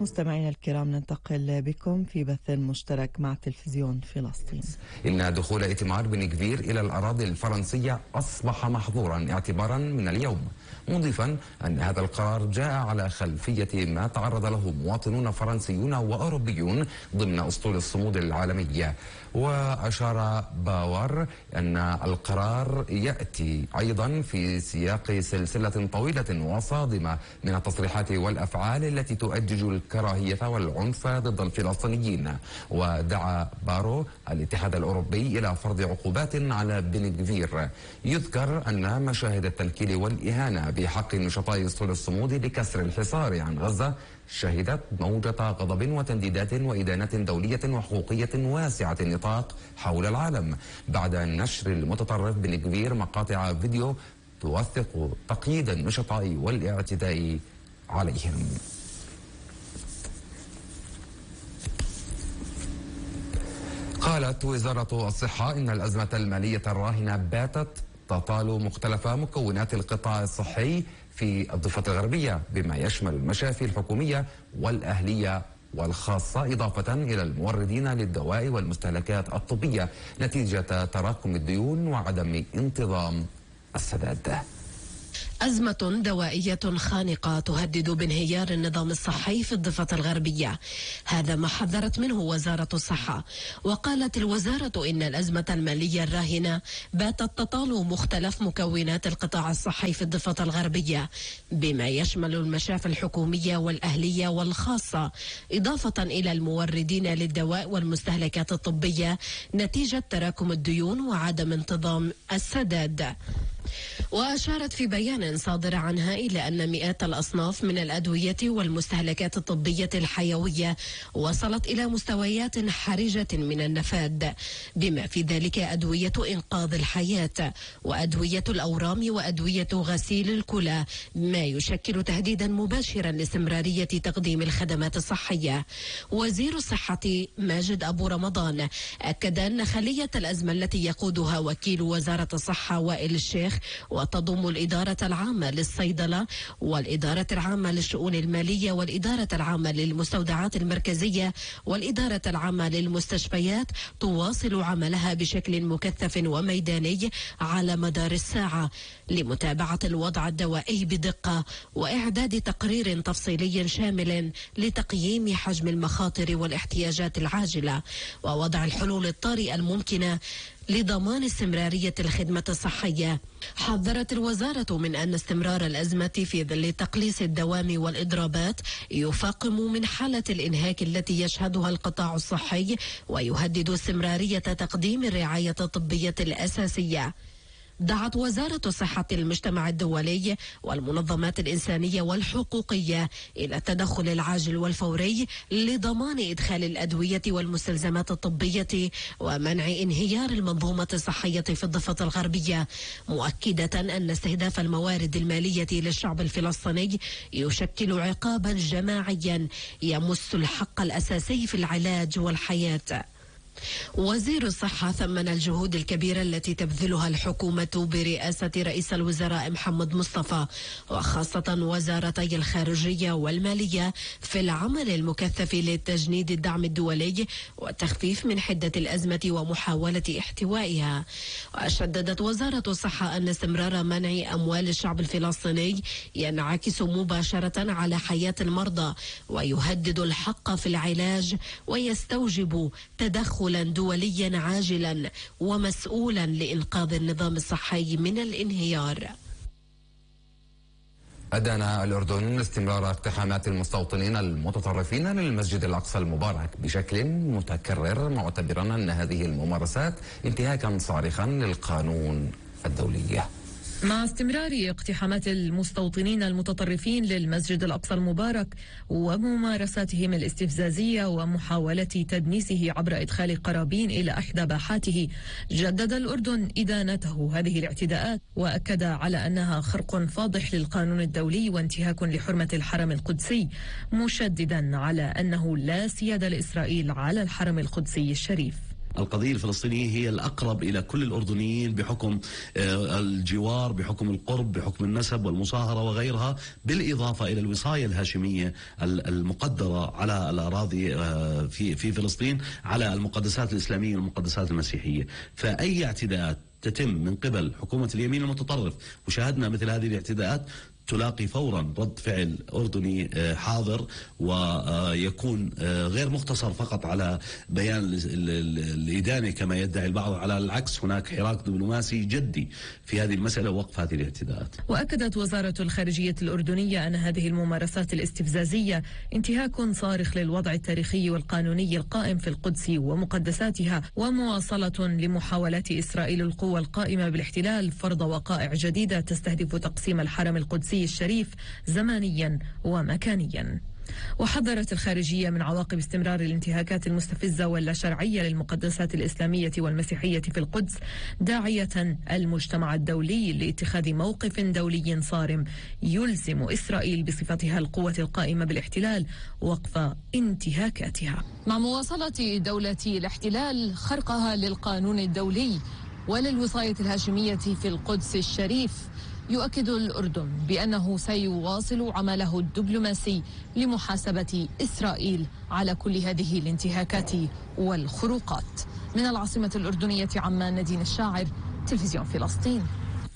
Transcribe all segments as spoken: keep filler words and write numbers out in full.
مستمعينا الكرام، ننتقل بكم في بث مشترك مع تلفزيون فلسطين. إن دخول إيتمار بن كفير إلى الأراضي الفرنسية أصبح محظورا اعتبارا من اليوم، مضيفا أن هذا القرار جاء على خلفية ما تعرض له مواطنون فرنسيون وأوروبيون ضمن أسطول الصمود العالمية. وأشار باور أن القرار يأتي أيضا في سياق سلسلة طويلة وصادمة من التصريحات والأفعال التي تؤجج الكراهية والعنف ضد الفلسطينيين. ودعا بارو الاتحاد الأوروبي إلى فرض عقوبات على بن كفير. يذكر أن مشاهد التنكيل والإهانة بحق نشطاء أسطول الصمود لكسر الحصار عن غزة شهدت موجة غضب وتنديدات وإدانة دولية وحقوقية واسعة النطاق حول العالم بعد نشر المتطرف بن كفير مقاطع فيديو توثق تقييد النشطاء والاعتداء عليهم. قالت وزارة الصحة إن الأزمة المالية الراهنة باتت تطال مختلف مكونات القطاع الصحي في الضفة الغربية بما يشمل المشافي الحكومية والأهلية والخاصة، إضافة إلى الموردين للدواء والمستهلكات الطبية نتيجة تراكم الديون وعدم انتظام السداد. أزمة دوائية خانقة تهدد بانهيار النظام الصحي في الضفة الغربية، هذا ما حذرت منه وزارة الصحة. وقالت الوزارة إن الأزمة المالية الراهنة باتت تطال مختلف مكونات القطاع الصحي في الضفة الغربية بما يشمل المشافي الحكومية والأهلية والخاصة، إضافة إلى الموردين للدواء والمستهلكات الطبية نتيجة تراكم الديون وعدم انتظام السداد. وأشارت في بيان صادر عنها إلى أن مئات الأصناف من الأدوية والمستهلكات الطبية الحيوية وصلت إلى مستويات حرجة من النفاذ، بما في ذلك أدوية إنقاذ الحياة وأدوية الأورام وأدوية غسيل الكلى، ما يشكل تهديدا مباشرا لاستمرارية تقديم الخدمات الصحية. وزير الصحة ماجد أبو رمضان أكد أن خلية الأزمة التي يقودها وكيل وزارة الصحة وائل الشيخ وتضم الإدارة العامة للصيدلة والإدارة العامة للشؤون المالية والإدارة العامة للمستودعات المركزية والإدارة العامة للمستشفيات تواصل عملها بشكل مكثف وميداني على مدار الساعة لمتابعة الوضع الدوائي بدقة وإعداد تقرير تفصيلي شامل لتقييم حجم المخاطر والاحتياجات العاجلة ووضع الحلول الطارئة الممكنة لضمان استمرارية الخدمة الصحية. حذرت الوزارة من أن استمرار الأزمة في ظل تقليص الدوام والإضرابات يفاقم من حالة الإنهاك التي يشهدها القطاع الصحي ويهدد استمرارية تقديم الرعاية الطبية الأساسية. دعت وزارة الصحة المجتمع الدولي والمنظمات الإنسانية والحقوقية إلى التدخل العاجل والفوري لضمان إدخال الأدوية والمستلزمات الطبية ومنع انهيار المنظومة الصحية في الضفة الغربية، مؤكدة أن استهداف الموارد المالية للشعب الفلسطيني يشكل عقابا جماعيا يمس الحق الأساسي في العلاج والحياة. وزير الصحة ثمن الجهود الكبيرة التي تبذلها الحكومة برئاسة رئيس الوزراء محمد مصطفى وخاصة وزارتي الخارجية والمالية في العمل المكثف لتجنيد الدعم الدولي والتخفيف من حدة الأزمة ومحاولة احتوائها. وشددت وزارة الصحة أن استمرار منع أموال الشعب الفلسطيني ينعكس مباشرة على حياة المرضى ويهدد الحق في العلاج ويستوجب تدخل دوليا عاجلا ومسؤولا لإنقاذ النظام الصحي من الانهيار. أدان الأردن استمرار اقتحامات المستوطنين المتطرفين للمسجد الأقصى المبارك بشكل متكرر، معتبرا أن هذه الممارسات انتهاكا صارخا للقانون الدولي. مع استمرار اقتحامات المستوطنين المتطرفين للمسجد الأقصى المبارك وممارساتهم الاستفزازية ومحاولة تدنيسه عبر إدخال قرابين إلى إحدى باحاته، جدد الأردن إدانته هذه الاعتداءات وأكد على أنها خرق فاضح للقانون الدولي وانتهاك لحرمة الحرم القدسي، مشددا على أنه لا سيادة لإسرائيل على الحرم القدسي الشريف. القضية الفلسطينية هي الأقرب إلى كل الأردنيين بحكم الجوار، بحكم القرب، بحكم النسب والمصاهرة وغيرها، بالإضافة إلى الوصاية الهاشمية المقدرة على الأراضي في في فلسطين على المقدسات الإسلامية والمقدسات المسيحية. فأي اعتداءات تتم من قبل حكومة اليمين المتطرف، وشاهدنا مثل هذه الاعتداءات، تلاقي فورا رد فعل أردني حاضر، ويكون غير مقتصر فقط على بيان الإدانة كما يدعي البعض. على العكس، هناك حراك دبلوماسي جدي في هذه المسألة ووقف هذه الاعتداءات. وأكدت وزارة الخارجية الأردنية أن هذه الممارسات الاستفزازية انتهاك صارخ للوضع التاريخي والقانوني القائم في القدس ومقدساتها، ومواصلة لمحاولات إسرائيل القوى القائمة بالاحتلال فرض وقائع جديدة تستهدف تقسيم الحرم القدسي الشريف زمانيا ومكانيا. وحذرت الخارجية من عواقب استمرار الانتهاكات المستفزة واللا شرعية للمقدسات الإسلامية والمسيحية في القدس، داعية المجتمع الدولي لاتخاذ موقف دولي صارم يلزم إسرائيل بصفتها القوة القائمة بالاحتلال وقف انتهاكاتها. مع مواصلة دولة الاحتلال خرقها للقانون الدولي وللوصاية الهاشمية في القدس الشريف، يؤكد الأردن بأنه سيواصل عمله الدبلوماسي لمحاسبة إسرائيل على كل هذه الانتهاكات والخروقات. من العاصمة الأردنية عمان، نادين الشاعر، تلفزيون فلسطين.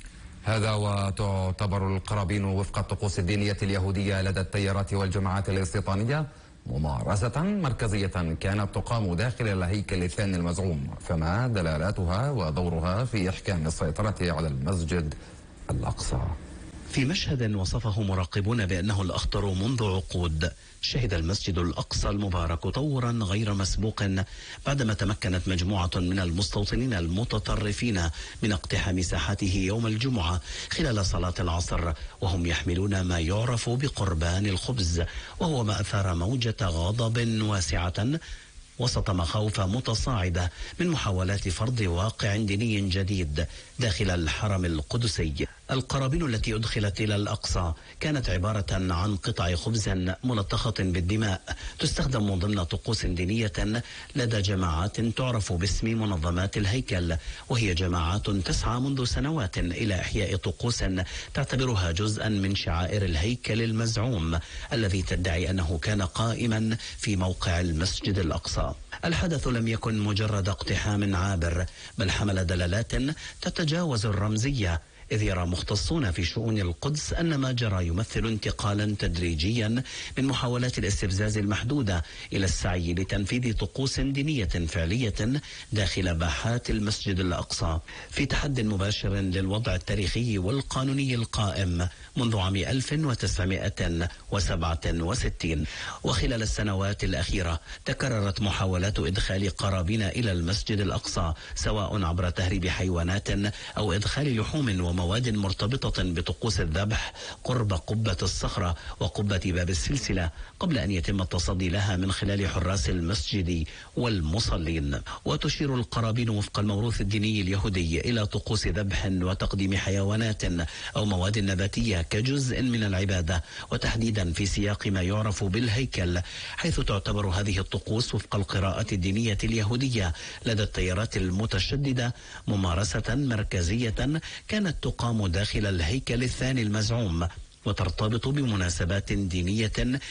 هذا وتعتبر القرابين وفق الطقوس الدينية اليهودية لدى التيارات والجماعات الاستيطانية ممارسة مركزية كانت تقام داخل الهيكل الثاني المزعوم، فما دلالاتها ودورها في إحكام السيطرة على المسجد الأقصى؟ في مشهد وصفه مراقبون بأنه الأخطر منذ عقود، شهد المسجد الأقصى المبارك تطورا غير مسبوق بعدما تمكنت مجموعة من المستوطنين المتطرفين من اقتحام ساحته يوم الجمعة خلال صلاة العصر، وهم يحملون ما يعرف بقربان الخبز، وهو ما أثار موجة غضب واسعة وسط مخاوف متصاعدة من محاولات فرض واقع ديني جديد داخل الحرم القدسي. القرابين التي أدخلت إلى الأقصى كانت عبارة عن قطع خبز ملطخة بالدماء تستخدم ضمن طقوس دينية لدى جماعات تعرف باسم منظمات الهيكل، وهي جماعات تسعى منذ سنوات إلى إحياء طقوس تعتبرها جزءا من شعائر الهيكل المزعوم الذي تدعي أنه كان قائما في موقع المسجد الأقصى. الحدث لم يكن مجرد اقتحام عابر، بل حمل دلالات تتجاوز الرمزية، إذ يرى مختصون في شؤون القدس أن ما جرى يمثل انتقالا تدريجيا من محاولات الاستفزاز المحدودة إلى السعي لتنفيذ طقوس دينية فعلية داخل باحات المسجد الأقصى، في تحد مباشر للوضع التاريخي والقانوني القائم منذ عام ألف وتسعمائة وسبعة وستين. وخلال السنوات الأخيرة تكررت محاولات إدخال قرابين إلى المسجد الأقصى، سواء عبر تهريب حيوانات أو إدخال لحوم ومواد مرتبطة بطقوس الذبح قرب قبة الصخرة وقبة باب السلسلة، قبل أن يتم التصدي لها من خلال حراس المسجد والمصلين. وتشير القرابين وفق الموروث الديني اليهودي إلى طقوس ذبح وتقديم حيوانات أو مواد نباتية كجزء من العبادة، وتحديدا في سياق ما يعرف بالهيكل، حيث تعتبر هذه الطقوس وفق القراءة الدينية اليهودية لدى التيارات المتشددة ممارسة مركزية كانت تقام داخل الهيكل الثاني المزعوم، وترتبط بمناسبات دينية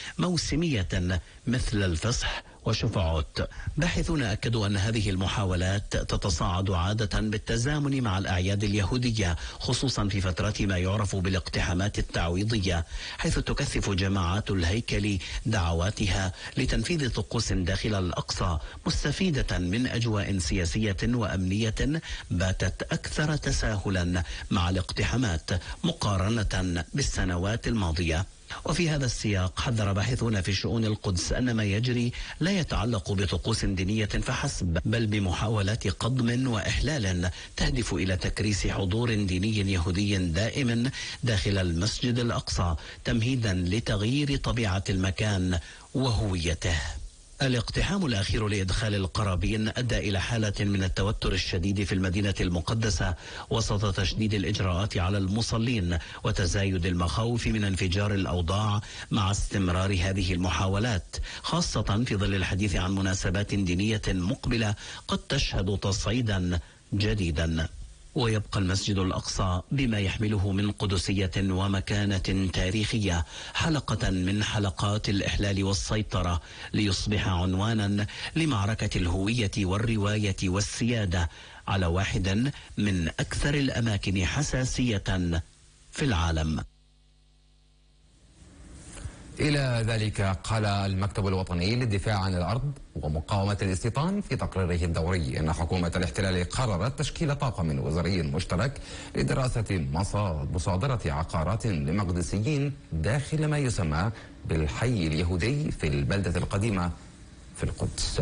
موسمية مثل الفصح وشفعات. باحثون أكدوا أن هذه المحاولات تتصاعد عادة بالتزامن مع الأعياد اليهودية، خصوصا في فترات ما يعرف بالاقتحامات التعويضية، حيث تكثف جماعات الهيكل دعواتها لتنفيذ طقوس داخل الأقصى، مستفيدة من أجواء سياسية وأمنية باتت أكثر تساهلا مع الاقتحامات مقارنة بالسنوات الماضية. وفي هذا السياق حذر باحثون في شؤون القدس أن ما يجري لا يتعلق بطقوس دينية فحسب، بل بمحاولات قضم وإحلال تهدف إلى تكريس حضور ديني يهودي دائم داخل المسجد الأقصى، تمهيدا لتغيير طبيعة المكان وهويته. الاقتحام الأخير لإدخال القرابين أدى إلى حالة من التوتر الشديد في المدينة المقدسة وسط تشديد الإجراءات على المصلين وتزايد المخاوف من انفجار الأوضاع مع استمرار هذه المحاولات، خاصة في ظل الحديث عن مناسبات دينية مقبلة قد تشهد تصعيدا جديدا. ويبقى المسجد الأقصى بما يحمله من قدسية ومكانة تاريخية حلقة من حلقات الإحلال والسيطرة، ليصبح عنوانا لمعركة الهوية والرواية والسيادة على واحد من أكثر الأماكن حساسية في العالم. إلى ذلك قال المكتب الوطني للدفاع عن الأرض ومقاومة الاستيطان في تقريره الدوري أن حكومة الاحتلال قررت تشكيل طاقم وزاري مشترك لدراسة مصادرة عقارات لمقدسيين داخل ما يسمى بالحي اليهودي في البلدة القديمة في القدس.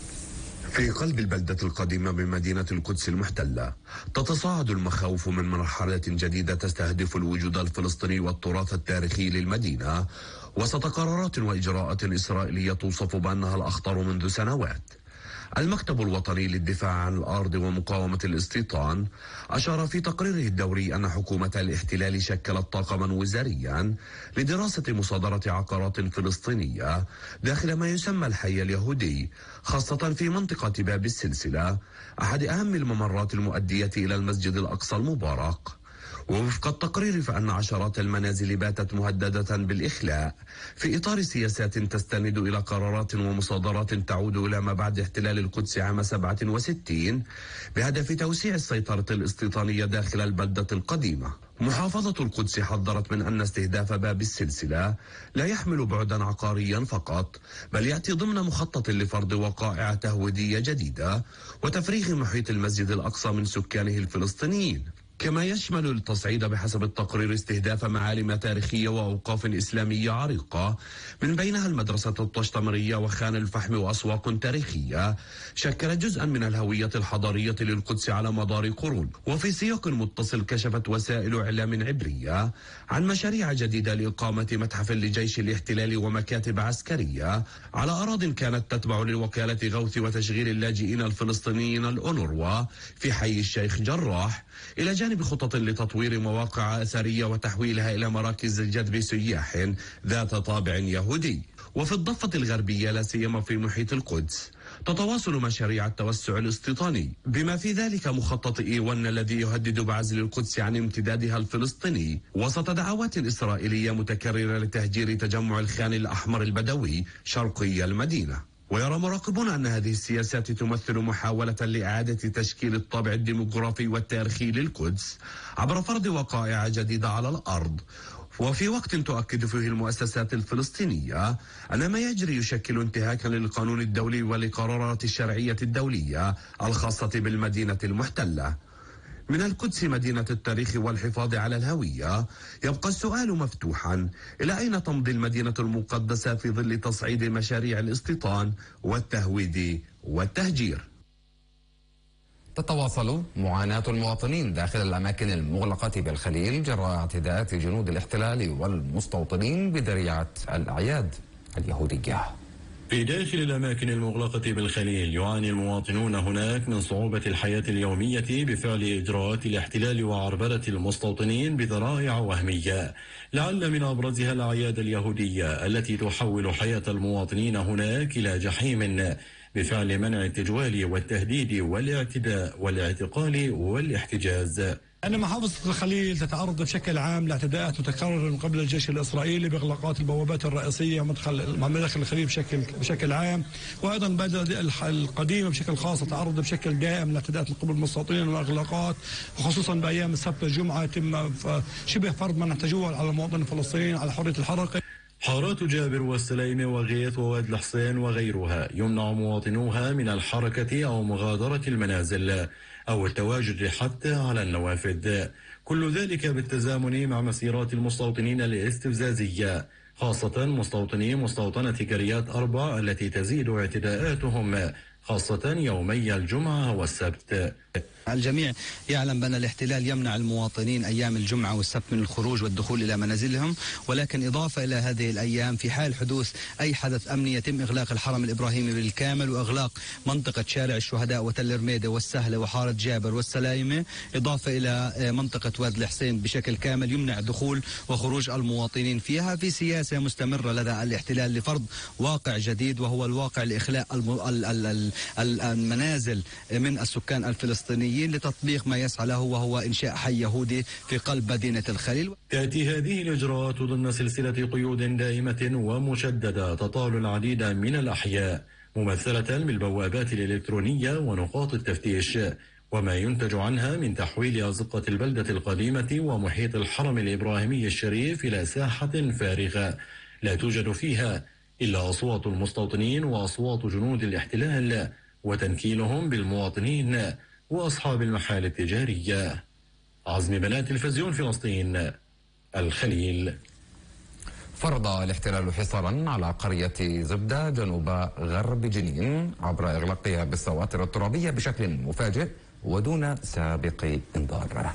في قلب البلدة القديمة بمدينة القدس المحتلة تتصاعد المخاوف من مرحلة جديدة تستهدف الوجود الفلسطيني والتراث التاريخي للمدينة وسط قرارات وإجراءات إسرائيلية توصف بأنها الأخطر منذ سنوات. المكتب الوطني للدفاع عن الأرض ومقاومة الاستيطان أشار في تقريره الدوري أن حكومة الاحتلال شكلت طاقما وزاريا لدراسة مصادرة عقارات فلسطينية داخل ما يسمى الحي اليهودي، خاصة في منطقة باب السلسلة، أحد أهم الممرات المؤدية إلى المسجد الأقصى المبارك. ووفق التقرير فأن عشرات المنازل باتت مهددة بالإخلاء في إطار سياسات تستند إلى قرارات ومصادرات تعود إلى ما بعد احتلال القدس عام سبعة وستين بهدف توسيع السيطرة الاستيطانية داخل البلدة القديمة. محافظة القدس حذرت من أن استهداف باب السلسلة لا يحمل بعدا عقاريا فقط، بل يأتي ضمن مخطط لفرض وقائع تهويدية جديدة وتفريغ محيط المسجد الأقصى من سكانه الفلسطينيين، كما يشمل التصعيد بحسب التقرير استهداف معالم تاريخية وأوقاف إسلامية عريقة من بينها المدرسة الطشتمرية وخان الفحم وأسواق تاريخية شكلت جزءا من الهوية الحضارية للقدس على مدار قرون. وفي سياق متصل كشفت وسائل إعلام عبرية عن مشاريع جديدة لإقامة متحف لجيش الاحتلال ومكاتب عسكرية على أراضٍ كانت تتبع لوكالة غوث وتشغيل اللاجئين الفلسطينيين الأونروا في حي الشيخ جراح، إلى جانب خطط لتطوير مواقع أثرية وتحويلها إلى مراكز جذب سياح ذات طابع يهودي. وفي الضفة الغربية لا سيما في محيط القدس تتواصل مشاريع التوسع الاستيطاني، بما في ذلك مخطط إيوان الذي يهدد بعزل القدس عن امتدادها الفلسطيني وسط دعوات إسرائيلية متكررة لتهجير تجمع الخان الأحمر البدوي شرقي المدينة. ويرى مراقبون أن هذه السياسات تمثل محاولة لإعادة تشكيل الطابع الديموغرافي والتاريخي للقدس عبر فرض وقائع جديدة على الأرض، وفي وقت تؤكد فيه المؤسسات الفلسطينية أن ما يجري يشكل انتهاكا للقانون الدولي ولقرارات الشرعية الدولية الخاصة بالمدينة المحتلة. من القدس مدينة التاريخ والحفاظ على الهوية يبقى السؤال مفتوحا: إلى أين تمضي المدينة المقدسة في ظل تصعيد مشاريع الاستيطان والتهويد والتهجير؟ تتواصل معاناة المواطنين داخل الأماكن المغلقة بالخليل جراء اعتداءات جنود الاحتلال والمستوطنين بذريعة الأعياد اليهودية. في داخل الأماكن المغلقة بالخليل يعاني المواطنون هناك من صعوبة الحياة اليومية بفعل إجراءات الاحتلال وعربلة المستوطنين بذرائع وهمية، لعل من أبرزها الأعياد اليهودية التي تحول حياة المواطنين هناك إلى جحيم بفعل منع التجوال والتهديد والاعتداء والاعتقال والاحتجاز. أن محافظة الخليل تتعرض بشكل عام لاعتداءات متكررة من قبل الجيش الإسرائيلي بإغلاقات البوابات الرئيسية ومدخل مداخل الخليل بشكل بشكل عام، وأيضا البلدة القديمة بشكل خاص تتعرض بشكل دائم لاعتداءات من قبل المستوطنين وإغلاقات، وخصوصا بأيام السبت والجمعة يتم شبه فرض منع تجول على المواطنين الفلسطينيين على حرية الحركة. حارات جابر والسليمة وغيث وواد الحسين وغيرها يمنع مواطنوها من الحركة أو مغادرة المنازل أو التواجد حتى على النوافذ، كل ذلك بالتزامن مع مسيرات المستوطنين الاستفزازية، خاصة مستوطني مستوطنة كريات أربع التي تزيد اعتداءاتهم، خاصة يومي الجمعة والسبت. الجميع يعلم بأن الاحتلال يمنع المواطنين أيام الجمعة والسبت من الخروج والدخول إلى منازلهم، ولكن إضافة إلى هذه الأيام في حال حدوث أي حدث أمني يتم إغلاق الحرم الإبراهيمي بالكامل وإغلاق منطقة شارع الشهداء وتل رميدة والسهلة وحارة جابر والسلايمة، إضافة إلى منطقة واد الحسين بشكل كامل، يمنع دخول وخروج المواطنين فيها في سياسة مستمرة لدى الاحتلال لفرض واقع جديد، وهو الواقع لإخلاء المنازل من السكان الفلسطينيين لتطبيق ما يسعى له وهو إنشاء حي يهودي في قلب مدينة الخليل. تأتي هذه الإجراءات ضمن سلسلة قيود دائمة ومشددة تطال العديد من الأحياء، ممثلة بالبوابات الإلكترونية ونقاط التفتيش، وما ينتج عنها من تحويل أزقة البلدة القديمة ومحيط الحرم الإبراهيمي الشريف إلى ساحة فارغة لا توجد فيها إلا أصوات المستوطنين وأصوات جنود الاحتلال وتنكيلهم بالمواطنين وأصحاب المحال التجارية. عزمي بنات تلفزيون فلسطين، الخليل. فرض الاحتلال حصارا على قرية زبدة جنوب غرب جنين عبر إغلاقها بالسواتر الترابية بشكل مفاجئ ودون سابق إنذار.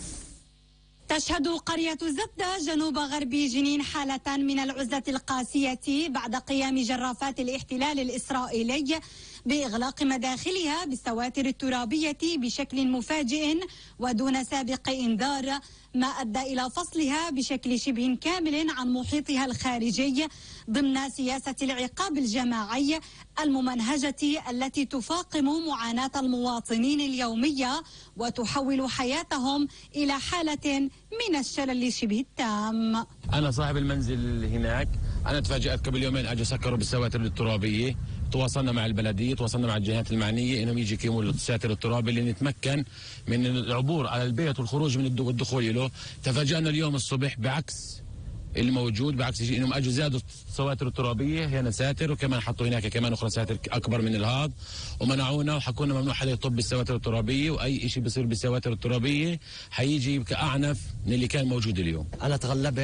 تشهد قرية زبدة جنوب غرب جنين حالة من العزلة القاسية بعد قيام جرافات الاحتلال الإسرائيلي بإغلاق مداخلها بالسواتر الترابية بشكل مفاجئ ودون سابق إنذار، ما أدى إلى فصلها بشكل شبه كامل عن محيطها الخارجي ضمن سياسة العقاب الجماعي الممنهجة التي تفاقم معاناة المواطنين اليومية وتحول حياتهم إلى حالة من الشلل شبه التام. أنا صاحب المنزل هناك، أنا تفاجأت قبل يومين أجوا سكروا بالسواتر الترابية، تواصلنا مع البلدية، تواصلنا مع الجهات المعنية إنهم يجي يقيموا الساتر الترابي اللي نتمكن من العبور على البيت والخروج من الدخول له. تفاجأنا اليوم الصبح بعكس اللي موجود، بعكس شيء انهم اجوا زادوا السواتر الترابيه هنا ساتر، وكمان حطوا هناك كمان اخرى ساتر اكبر من الهاد، ومنعونا وحكوا لنا ممنوع حدا يطب بالسواتر الترابيه، واي شيء بيصير بالسواتر الترابيه حيجي كاعنف من اللي كان موجود اليوم. انا تغلبت